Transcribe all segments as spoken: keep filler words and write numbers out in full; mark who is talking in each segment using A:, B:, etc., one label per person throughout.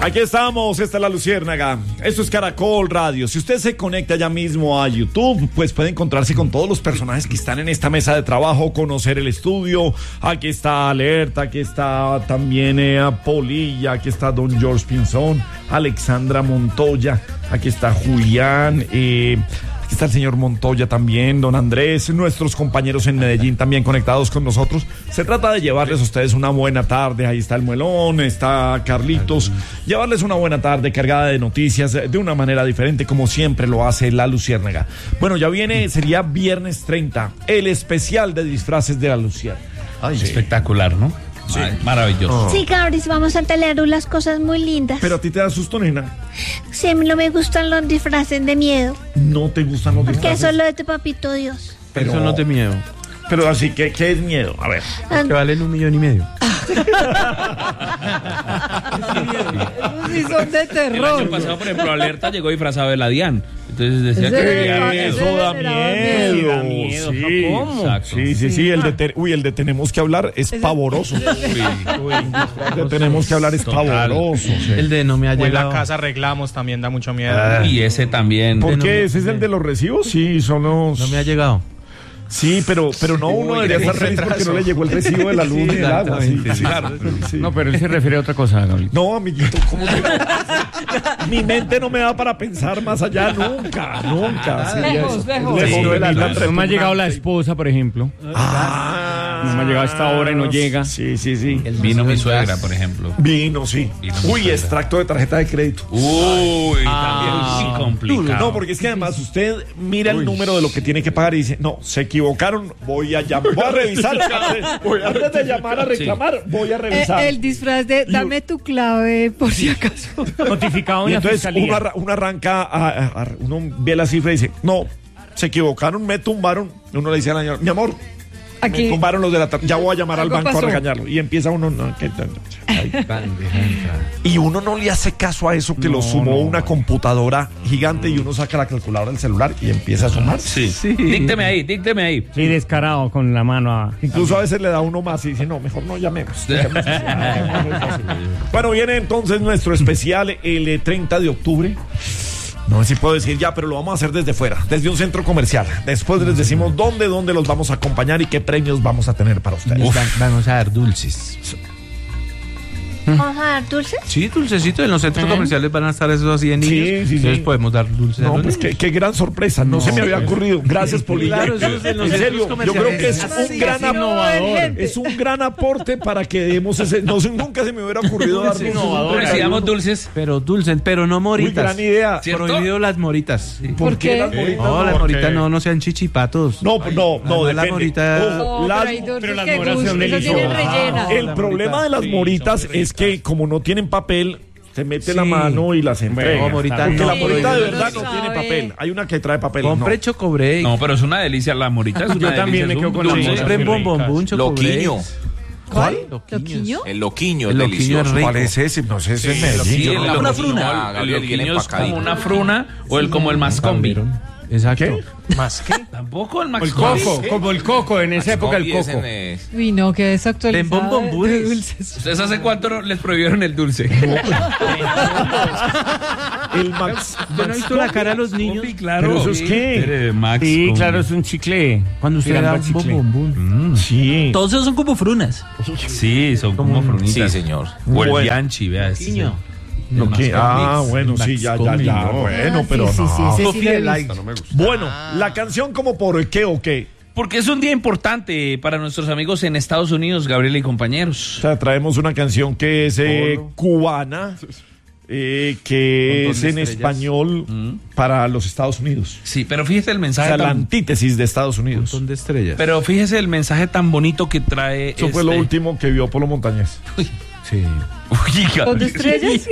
A: Aquí estamos, esta es La Luciérnaga. Esto es Caracol Radio. Si usted se conecta ya mismo a YouTube, pues puede encontrarse con todos los personajes que están en esta mesa de trabajo, conocer el estudio. Aquí está Alerta, aquí está también eh, Polilla, aquí está Don George Pinzón, Alexandra Montoya, aquí está Julián, eh, aquí está el señor Montoya también, don Andrés, nuestros compañeros en Medellín también conectados con nosotros. Se trata de llevarles a ustedes una buena tarde. Ahí está el Muelón, está Carlitos. Llevarles una buena tarde cargada de noticias de una manera diferente, como siempre lo hace La Luciérnaga. Bueno, ya viene, sería viernes treinta, el especial de disfraces de La Luciérnaga.
B: Ay, sí. Espectacular, ¿no? Sí. Ay, maravilloso.
C: Oh. Sí, Cabris, vamos a tener unas cosas muy lindas.
A: Pero a ti te da susto, nena.
C: Sí, no me gustan los disfraces de miedo.
A: ¿No te gustan los
C: Porque
A: disfraces?
C: eso es lo de tu papito Dios.
B: Pero eso no es de miedo.
A: Pero así, ¿qué, qué es miedo? A ver.
B: Que valen un millón y medio.
D: Sí, son de terror.
E: El año pasado, por ejemplo, Alerta llegó disfrazado de la DIAN. Entonces decía
D: Ese
E: que
D: era-
E: quería
D: ese
A: Eso da
D: era
A: miedo.
E: Sí, da miedo.
A: Sí.
E: ¿Cómo? Exacto.
A: Sí, sí, sí. El de te- uy, el de tenemos que hablar es pavoroso. El de tenemos que hablar es pavoroso. Sí.
B: El de no me ha
F: O en la
B: llegado.
F: casa arreglamos también da mucho miedo.
E: Y ese también.
A: ¿Por
B: no,
A: qué?
B: no,
A: ¿Ese es el de los recibos? Sí, son los...
B: No me ha llegado.
A: Sí, pero, pero no, uno debería estar feliz porque no le llegó el recibo de la luz ni del agua. Sí,
B: exactamente.
A: sí, claro. Sí.
G: No, pero él se refiere a otra cosa, Gabriel.
A: No, amiguito, ¿cómo te... Mi mente no me da para pensar más allá nunca, nunca. Sí,
D: Lejos,
A: eso.
D: lejos.
A: Lejos
G: Sí,
A: de la- la
G: no me ha llegado la esposa, por ejemplo.
A: Ah,
G: No me ha llegado a esta hora y no llega.
A: Sí, sí, sí.
E: Vino mi suegra, por ejemplo.
A: Vino, sí.
E: Vino mi
A: Uy,
E: suegra.
A: extracto de tarjeta de crédito.
E: Uy,
G: Ah.
E: también sí complicado.
A: No, porque es que además usted mira el número de lo que tiene que pagar y dice, no, se equivocaron, voy a llamar, voy a revisar. Antes, voy a- antes de llamar a reclamar, voy a
D: Eh,
A: revisar.
D: el disfraz de dame tu clave por si acaso.
G: Notificado
A: Y
G: en la
A: entonces
G: fiscalía.
A: uno, arra- uno arranca, a, a- a- uno ve la cifra y dice, no, se equivocaron, me tumbaron. Y uno le dice al señor, mi amor,
D: Aquí.
A: me tumbaron los de la tarjeta, ya voy a llamar al
D: Algo
A: banco
D: pasó.
A: a regañarlo. Y empieza uno, no, ¿qué tal? Ay. Y uno no le hace caso a eso que lo sumó una computadora gigante y uno saca la calculadora del celular y empieza a sumar.
E: Sí. Dícteme ahí, dícteme ahí.
G: Sí, descarado con la mano a...
A: Incluso a veces le da uno más y dice, no, mejor no llamemos. Dejemos así. Bueno, viene entonces nuestro especial el eh, treinta de octubre. No sé si puedo decir ya, pero lo vamos a hacer desde fuera, desde un centro comercial. Después les decimos dónde, dónde los vamos a acompañar y qué premios vamos a tener para ustedes.
B: Van- Vamos a dar dulces.
C: ¿Vamos a dar dulces?
B: Sí, dulcecitos. En los centros comerciales van a estar esos así de niños.
A: Sí, sí, sí.
B: Entonces podemos dar dulces. a
A: No,
B: los
A: pues
B: niños.
A: qué, qué gran sorpresa, no, se me había ocurrido. Gracias, Polilla.
B: Claro, eso es en los
A: En serio,
B: centros
A: yo creo que es
B: comerciales.
A: un gran
D: Así, innovador.
A: aporte. Es un gran aporte para que demos ese. No sé, nunca se me hubiera ocurrido dar dulces.
E: Pero si damos dulces.
B: Pero dulces, pero no
A: Muy
B: moritas.
A: gran idea.
E: ¿Cierto?
B: Prohibido las moritas. Sí.
A: ¿Por,
D: ¿Por
A: qué
D: qué?
A: las moritas?
B: No, las
A: no?
B: moritas no, no sean chichipatos.
A: No, no, no,
B: Además, la
A: depende.
B: morita-
A: Ojo,
D: No,
A: las-
D: pero hay dulces
G: pero las
D: que
G: moras
D: gustan,
G: son
D: eso tienen
G: deliciosas.
D: rellena.
A: el
B: la
A: problema
B: morita.
A: de las
E: Sí,
A: moritas
E: son
A: es que como no tienen papel, se mete la
B: Sí.
A: mano y las entrega.
B: No, morita
A: Porque
B: no,
A: la morita de
D: pero
A: verdad
D: no
A: no
D: sabe.
A: tiene papel. Hay una que trae papel.
B: Compre
A: no.
B: choco break.
E: No, pero es una delicia la morita. Es una
G: Yo también
E: delicia,
G: me
E: es
G: quedo
E: un
G: con la
E: dulce.
G: morita.
B: Compren bombombón, choco
H: Loquiño.
D: ¿Cuál?
B: Loquiños.
D: ¿Loquiño?
H: El loquiño
B: El
H: es
B: loquiño
H: delicioso.
B: es rico.
A: ¿Cuál es ese? No sé, ese es
E: Sí,
A: Medellín.
E: el-
A: ¿no?
E: la
H: Una
E: fruna.
H: fruna.
E: El
H: Gabriel, bien
E: loquiño es como
H: empacadito.
E: una fruna o el como el mascombi.
B: Exacto.
F: ¿Más qué?
E: Tampoco el
G: O el
E: mascombi.
G: coco, como el coco, en esa época el
H: Maxcombi es
G: coco.
H: en, eh,
D: Uy, no, que desactualizado.
B: Den bombombures.
D: de dulces.
E: ¿Ustedes hace cuánto no les prohibieron el dulce?
A: El Max.
B: ¿Usted no ha visto la cara de los niños?
E: Combi, claro.
A: ¿Pero eso es qué?
E: Eh, Max
G: Sí,
E: Combi.
G: claro, es un chicle.
B: Cuando usted
G: Tirando
B: da
G: a chicle.
B: bombombón.
A: Sí.
I: Todos esos son como frunas.
E: Sí, son como frunitas.
H: Sí, señor.
E: O el
A: Bueno.
E: Bianchi, vea. ese.
B: Niño.
A: Lo que- ah,
E: Max
A: bueno, sí, ya, ya, ya.
B: no.
A: Bueno,
D: Ah,
A: pero
D: sí, sí,
A: no.
D: sí, ese sí lo he
B: Sofía
D: visto.
B: Light.
A: Bueno, la canción como por qué o qué.
E: Porque es un día importante para nuestros amigos en Estados Unidos, Gabriel y
A: O
E: compañeros.
A: sea, traemos una canción que es eh, cubana, eh, que
B: Montón
A: es
B: de
A: en
B: estrellas.
A: español para los Estados Unidos.
E: Sí, pero fíjese el
A: O
E: mensaje
A: sea, la
E: tan...
A: antítesis de Estados
B: Un
A: Unidos.
B: montón de estrellas.
E: Pero fíjese el mensaje tan bonito que trae.
A: Eso fue lo
E: este-
A: último que vio Polo Montañez.
B: Sí.
E: Uy,
D: ¿Con
E: Gabriel.
D: estrellas?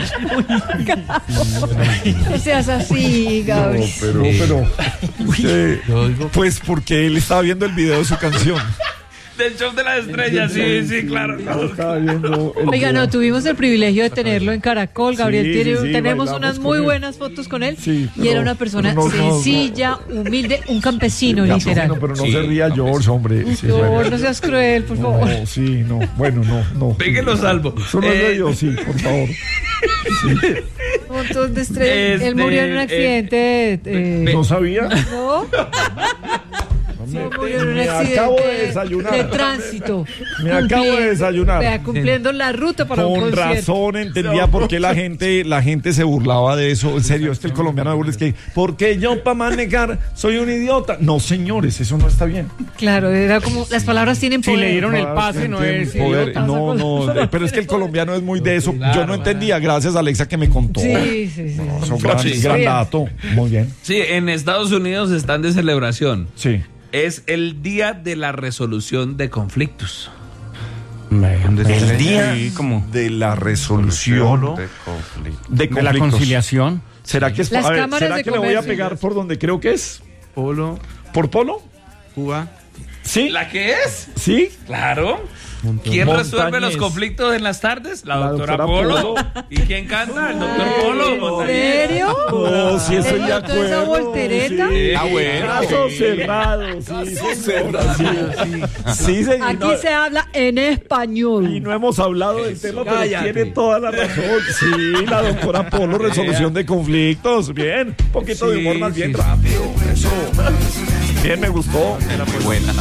D: No seas así, Gabriel.
A: pero, pero. eh,
B: Yo digo-
A: pues porque él estaba viendo el video de su canción.
E: Del show de las estrellas, sí, sí, claro.
A: Yo estaba viendo el
D: Oiga,
A: video.
D: no, tuvimos el privilegio de tenerlo en Caracol. Gabriel,
A: Sí,
D: tiene,
A: sí, sí,
D: tenemos
A: bailamos
D: unas
A: con
D: muy
A: él.
D: buenas fotos con él.
A: Sí,
D: y
A: pero-
D: era una persona
A: pero no, no, no.
D: sencilla, humilde, un campesino,
A: Ya,
D: literal.
A: no, pero no
E: Sí,
A: se ría
E: no,
A: George, hombre. Sí,
D: No,
A: bueno.
D: no seas cruel, por favor.
A: No, sí, no. Bueno, no, no.
E: Péguelo salvo.
A: Eso no es
E: Eh,
A: de Dios, sí, por favor.
D: Un montón de estrellas.
E: Este,
D: Él murió en un
E: eh,
D: accidente. eh,
A: ¿No sabía?
D: ¿No? Sí, murió en un
A: Me
D: accidente
A: acabo de desayunar.
D: de tránsito.
A: Me acabo de
D: Cumpliendo-
A: desayunar.
D: vea, cumpliendo la ruta para un
A: Con
D: concierto.
A: razón entendía por qué la gente, la gente se burlaba de eso. En serio, es que el colombiano de burla es que, porque yo para manejar soy un idiota. No, señores, eso no está bien.
D: Claro, era como las palabras tienen
G: Si
D: poder.
G: le dieron el pase, no es
A: Poder-
G: idiota.
A: No, no, pero es que el colombiano es muy de eso. Yo no entendía, gracias a Alexa que me contó.
D: Sí, sí, sí.
A: Eso, gran,
E: Sí.
A: gran dato. Muy bien.
E: Sí, en Estados Unidos están de celebración.
A: Sí.
E: Es el día de la resolución de conflictos.
A: El día
G: Sí, como
A: de la resolución de
G: de la
A: conflictos.
G: conciliación.
A: ¿Será que es
D: Las
A: a ver,
D: cámaras
A: ¿será
D: de
A: que le voy a
D: comercio.
A: pegar por donde creo que es?
F: Polo,
A: ¿Por Polo?
F: Cuba.
A: ¿Sí?
E: ¿La que es?
A: ¿Sí?
E: Claro. ¿Quién
A: Montañés.
E: resuelve los conflictos en las tardes? La,
A: La
E: doctora,
A: doctora
E: Polo.
A: Polo.
E: ¿Y quién canta? El doctor Polo.
D: ¿En
E: Montañés.
D: serio?
A: No, sí estoy
D: ¿El
A: de
D: doctor esa
A: acuerdo.
D: voltereta?
A: Sí.
E: Ah, bueno.
A: Caso cerrado. Sí, señora, sí, sí. Sí, señor.
D: Aquí
A: No,
D: se habla en español.
A: y no hemos hablado del tema, pero
E: Cállate.
A: tiene toda la razón. Sí, la doctora Polo, resolución de conflictos. Bien, un poquito de humor más bien rápido. Eso. Bien, me gustó.
E: Era muy buena.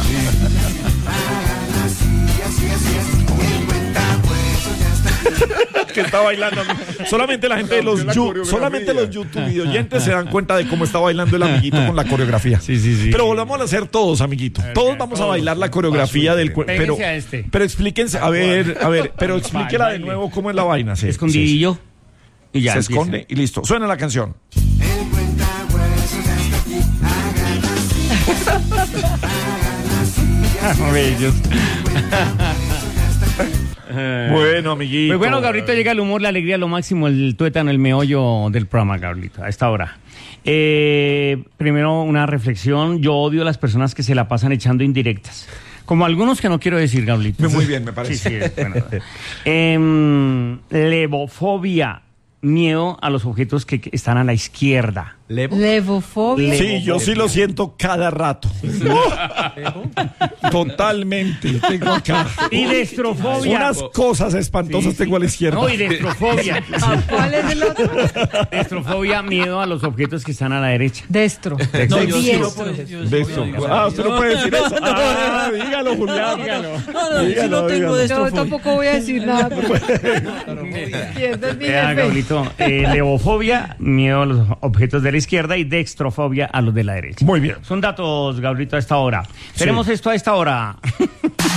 A: Que está bailando. Solamente la gente de los yu- solamente los YouTube y oyentes se dan cuenta de cómo está bailando el amiguito con la coreografía.
G: Sí, sí, sí.
A: Pero volvamos a hacer todos, amiguito. Todos vamos a bailar la coreografía del cuerpo. Pero,
G: Péguense a este.
A: pero explíquense, a ver, a ver, pero explíquela de
G: baile.
A: nuevo cómo es la vaina. Sí,
G: Escondidillo. Y
A: sí,
G: ya
A: se
G: empieza.
A: esconde y listo. Suena la canción.
G: Bellos.
A: Bueno, amiguito.
G: Pues bueno, Gabrielito, llega el humor, la alegría, lo máximo, el tuétano, el meollo del programa, Gabrielito, a esta hora. Eh, primero, una reflexión. Yo odio a las personas que se la pasan echando indirectas. Como algunos que no quiero decir, Gabrielito.
A: Muy bien, me parece.
G: Sí, sí, es bueno. Em, levofobia, miedo a los objetos que que están a la izquierda.
D: Levofobia.
A: Sí, yo sí lo siento cada rato. Totalmente. Tengo acá
G: Y destrofobia.
A: unas cosas espantosas tengo a la izquierda.
G: No, y destrofobia.
D: ¿A ¿Cuál es el otro?
G: Destrofobia, miedo a los objetos que están a la derecha.
D: Destro.
E: No, yo sí lo
D: Diestro.
E: puedo- yo sí
A: De
E: puedo
A: eso.
E: decir.
A: Ah, usted no puede decir eso. Ah, dígalo, Julián. Dígalo. Dígalo, dígalo.
D: Yo tampoco voy a decir nada. Izquierda es mi
G: Vea,
D: jefe.
G: Gabrielito, eh, levofobia, miedo a los objetos de la izquierda y dextrofobia a los de la derecha.
A: Muy bien.
G: Son datos, Gabrielito, a esta hora. Tenemos esto a esta hora.